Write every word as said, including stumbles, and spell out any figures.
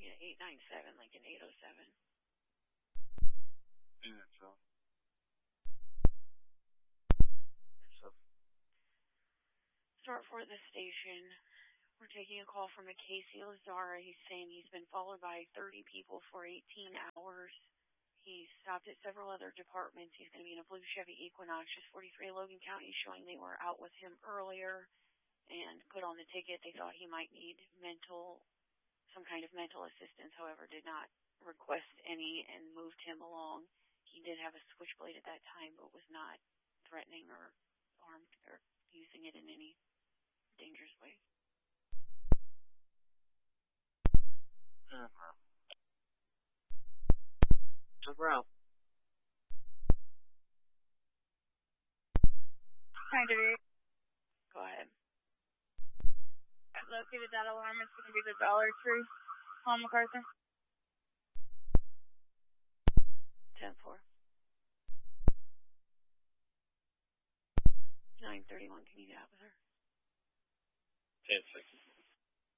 an eight nine seven, like an eight oh seven. Yeah, so. So. Start for the station. We're taking a call from a Casey Lazara. He's saying he's been followed by thirty people for eighteen hours. He stopped at several other departments. He's going to be in a blue Chevy Equinox, just forty-three Logan County, showing they were out with him earlier and put on the ticket. They thought he might need mental, some kind of mental assistance, however, did not request any and moved him along. He did have a switchblade at that time, but was not threatening or armed or using it in any dangerous way. Uh-huh. Took her out. ninety-eight. Go ahead. I've located that alarm. It's going to be the Dollar Tree on MacArthur. ten four. nine thirty-one, can you get out with her? ten six.